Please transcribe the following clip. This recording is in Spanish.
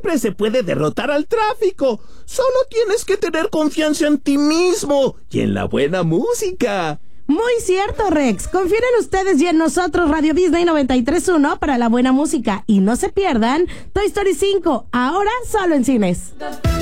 siempre se puede derrotar al tráfico. Solo tienes que tener confianza en ti mismo y en la buena música. Muy cierto, Rex. Confíen en ustedes y en nosotros, Radio Disney 93.1 para la buena música. Y no se pierdan Toy Story 5, ahora solo en cines.